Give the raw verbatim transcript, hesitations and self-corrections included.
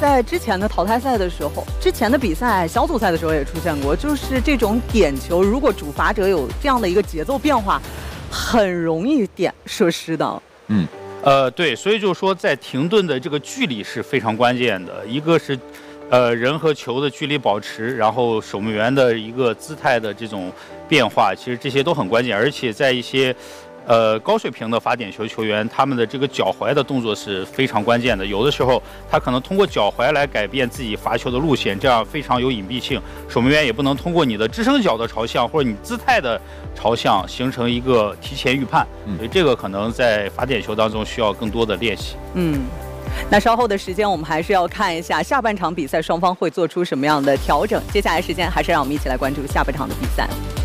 在之前的淘汰赛的时候，之前的比赛小组赛的时候也出现过，就是这种点球，如果主罚者有这样的一个节奏变化，很容易点射失的。 嗯， 呃，对，所以就是说，在停顿的这个距离是非常关键的，一个是。呃，人和球的距离保持，然后守门员的一个姿态的这种变化，其实这些都很关键。而且在一些呃高水平的罚点球球员，他们的这个脚踝的动作是非常关键的。有的时候他可能通过脚踝来改变自己罚球的路线，这样非常有隐蔽性。守门员也不能通过你的支撑脚的朝向或者你姿态的朝向形成一个提前预判。所以这个可能在罚点球当中需要更多的练习。 嗯。那稍后的时间，我们还是要看一下下半场比赛双方会做出什么样的调整。接下来时间，还是让我们一起来关注下半场的比赛。